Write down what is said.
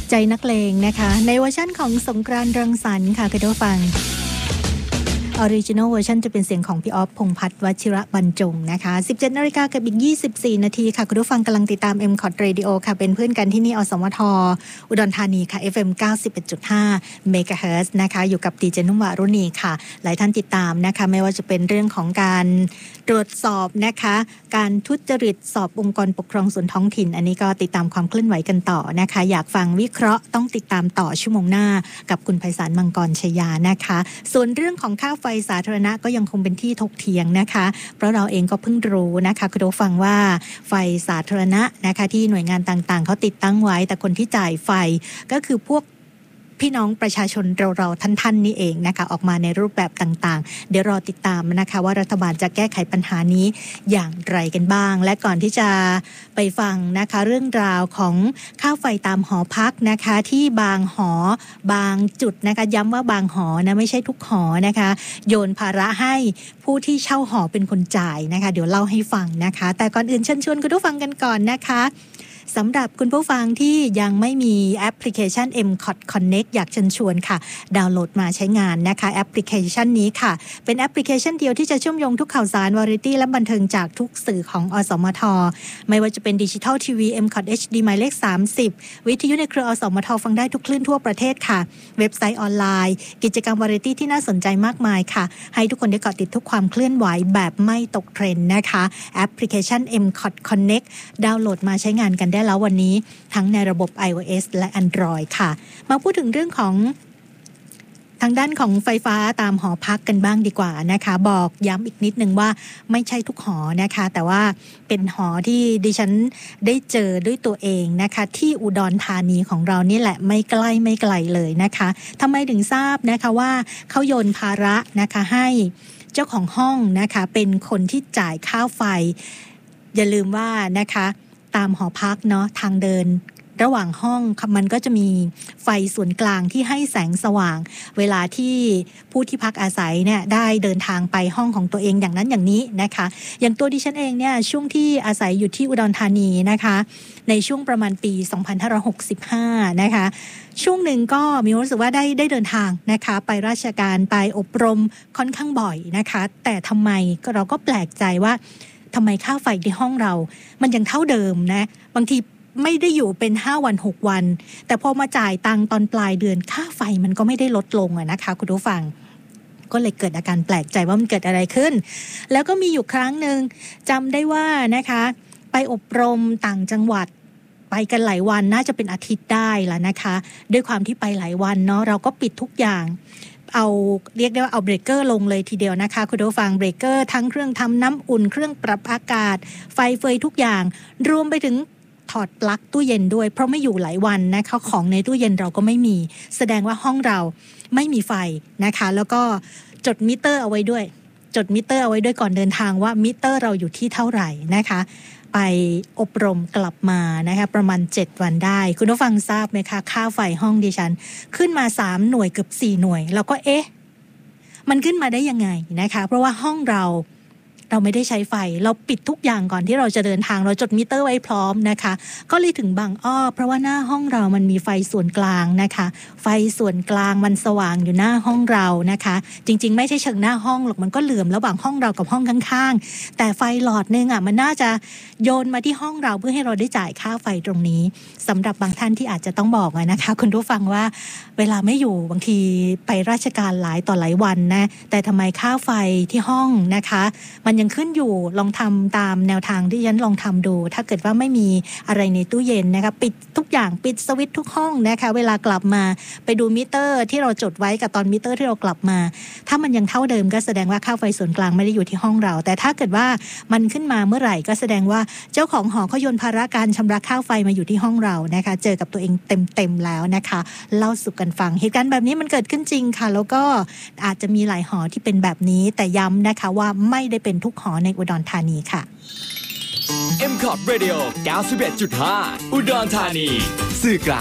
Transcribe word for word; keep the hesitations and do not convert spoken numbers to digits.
ใจนักเลงนะคะในเวอร์ชั่นของสงกรานต์รังสรรค์ค่ะคุณผู้ฟังออริจินอลเวอร์ชันจะเป็นเสียงของพี่ออฟพงษ์พัฒน์วชิระบรรจงนะคะ สิบเจ็ดนาฬิกา กับอีกยี่สิบสี่นาทีค่ะคุณผู้ฟังกำลังติดตาม เอ็ม คอท Radio ค่ะเป็นเพื่อนกันที่นี่อสมทอุดรธานีค่ะ เอฟ เอ็ม เก้าสิบเอ็ดจุดห้า เมกะเฮิรตซ์นะคะอยู่กับดีเจนุ่มวารุณีค่ะหลายท่านติดตามนะคะไม่ว่าจะเป็นเรื่องของการตรวจสอบนะคะการทุจริตสอบองค์กรปกครองส่วนท้องถิ่นอันนี้ก็ติดตามความเคลื่อนไหวกันต่อนะคะอยากฟังวิเคราะห์ต้องติดตามต่อชั่วโมงหน้ากับคุณไพศาลมังกรชยานะคะส่วนเรื่องของค่าไฟสาธารณะก็ยังคงเป็นที่ถกเถียงนะคะเพราะเราเองก็เพิ่งรู้นะคะคุณผู้ฟังว่าไฟสาธารณะนะคะที่หน่วยงานต่างๆเขาติดตั้งไว้แต่คนที่จ่ายไฟก็คือพวกพี่น้องประชาชนเราๆท่านๆนี่เองนะคะออกมาในรูปแบบต่างๆเดี๋ยวรอติดตามนะคะว่ารัฐบาลจะแก้ไขปัญหานี้อย่างไรกันบ้างและก่อนที่จะไปฟังนะคะเรื่องราวของค่าไฟตามหอพักนะคะที่บางหอบางจุดนะคะย้ำว่าบางหอนะไม่ใช่ทุกหอนะคะโยนภาระให้ผู้ที่เช่าหอเป็นคนจ่ายนะคะเดี๋ยวเล่าให้ฟังนะคะแต่ก่อนอื่นเชิญชวนคุณผู้ฟังกันก่อนนะคะสำหรับคุณผู้ฟังที่ยังไม่มีแอปพลิเคชัน เอ็ม คอท Connect อยากเชิญชวนค่ะดาวน์โหลดมาใช้งานนะคะแอปพลิเคชันนี้ค่ะเป็นแอปพลิเคชันเดียวที่จะเชื่อมโยงทุกข่าวสารวาไรตี้และบันเทิงจากทุกสื่อของอสมทไม่ว่าจะเป็นดิจิทัลทีวี เอ็ม คอท เอช ดี หมายเลขสามสิบวิทยุในเครืออสมทฟังได้ทุกคลื่นทั่วประเทศค่ะเว็บไซต์ออนไลน์กิจกรรมวาไรตี้ที่น่าสนใจมากมายค่ะให้ทุกคนได้เกาะติดทุกความเคลื่อนไหวแบบไม่ตกเทรนด์นะคะแอปพลิเคชัน เอ็ม คอท Connect ดาวน์โหลดมาใช้งานกันได้แล้ววันนี้ทั้งในระบบ iOS และ Android ค่ะมาพูดถึงเรื่องของทางด้านของไฟฟ้าตามหอพักกันบ้างดีกว่านะคะบอกย้ำอีกนิดนึงว่าไม่ใช่ทุกหอนะคะแต่ว่าเป็นหอที่ดิฉันได้เจอด้วยตัวเองนะคะที่อุดรธานีของเรานี่แหละไม่ใกล้ไม่ไกลเลยนะคะทำไมถึงทราบนะคะว่าเขาโยนภาระนะคะให้เจ้าของห้องนะคะเป็นคนที่จ่ายค่าไฟอย่าลืมว่านะคะตามหอพักเนาะทางเดินระหว่างห้องมันก็จะมีไฟส่วนกลางที่ให้แสงสว่างเวลาที่ผู้ที่พักอาศัยเนี่ยได้เดินทางไปห้องของตัวเองอย่างนั้นอย่างนี้นะคะอย่างตัวดิฉันเองเนี่ยช่วงที่อาศัยอยู่ที่อุดรธานีนะคะในช่วงประมาณปีสองพันห้าร้อยหกสิบห้านะคะช่วงหนึ่งก็มีรู้สึกว่าได้ได้เดินทางนะคะไปราชการไปอบรมค่อนข้างบ่อยนะคะแต่ทำไมเราก็แปลกใจว่าทำไมค่าไฟในห้องเรามันยังเท่าเดิมนะบางทีไม่ได้อยู่เป็นห้าวันหกวันแต่พอมาจ่ายตังค์ตอนปลายเดือนค่าไฟมันก็ไม่ได้ลดลงอะนะคะคุณผู้ฟังก็เลยเกิดอาการแปลกใจว่ามันเกิดอะไรขึ้นแล้วก็มีอยู่ครั้งหนึ่งจำได้ว่านะคะไปอบรมต่างจังหวัดไปกันหลายวันน่าจะเป็นอาทิตย์ได้แล้วนะคะด้วยความที่ไปหลายวันเนาะเราก็ปิดทุกอย่างเอาเรียกได้ว่าเอาเบรกเกอร์ลงเลยทีเดียวนะคะคุณผู้ฟังเบรกเกอร์ทั้งเครื่องทำน้ำอุ่นเครื่องปรับอากาศไฟเฟยทุกอย่างรวมไปถึงถอดปลั๊กตู้เย็นด้วยเพราะไม่อยู่หลายวันนะคะของในตู้เย็นเราก็ไม่มีแสดงว่าห้องเราไม่มีไฟนะคะแล้วก็จดมิเตอร์เอาไว้ด้วยจดมิเตอร์เอาไว้ด้วยก่อนเดินทางว่ามิเตอร์เราอยู่ที่เท่าไหร่นะคะไปอบรมกลับมานะคะประมาณเจ็ดวันได้คุณผู้ฟังทราบไหมคะค่าไฟห้องดิฉันขึ้นมาสามหน่วยเกือบสี่หน่วยแล้วก็เอ๊ะมันขึ้นมาได้ยังไงนะคะเพราะว่าห้องเราเราไม่ได้ใช้ไฟเราปิดทุกอย่างก่อนที่เราจะเดินทางเราจดมิเตอร์ไว้พร้อมนะคะก็เลยถึงบางอ้อเพราะว่าหน้าห้องเรามันมีไฟส่วนกลางนะคะไฟส่วนกลางมันสว่างอยู่หน้าห้องเรานะคะจริงๆไม่ใช่เชิงหน้าห้องหรอกมันก็เหลื่อมระหว่างห้องเรากับห้องข้างๆแต่ไฟหลอดนึงอ่ะมันน่าจะโยนมาที่ห้องเราเพื่อให้เราได้จ่ายค่าไฟตรงนี้สำหรับบางท่านที่อาจจะต้องบอกนะคะคุณผู้ฟังว่าเวลาไม่อยู่บางทีไปราชการหลายต่อหลายวันนะแต่ทำไมค่าไฟที่ห้องนะคะมันยังขึ้นอยู่ลองทำตามแนวทางที่ฉันลองทำดูถ้าเกิดว่าไม่มีอะไรในตู้เย็นนะคะปิดทุกอย่างปิดสวิตช์ทุกห้องนะคะเวลากลับมาไปดูมิเตอร์ที่เราจดไว้กับตอนมิเตอร์ที่เรากลับมาถ้ามันยังเท่าเดิมก็แสดงว่าค่าไฟส่วนกลางไม่ได้อยู่ที่ห้องเราแต่ถ้าเกิดว่ามันขึ้นมาเมื่อไหร่ก็แสดงว่าเจ้าของหอเขาโยนภาระการชำระค่าไฟมาอยู่ที่ห้องเรานะคะเจอกับตัวเองเต็มๆแล้วนะคะเล่าสู่กันฟังเหตุการณ์แบบนี้มันเกิดขึ้นจริงค่ะแล้วก็อาจจะมีหลายหอที่เป็นแบบนี้แต่ย้ำนะคะว่าไม่ได้เป็นทุกหอในอุดรธานีค่ะเอ็ม คอท Radio เก้าสิบเอ็ดจุดห้า อุดรธานีสื่อกลาง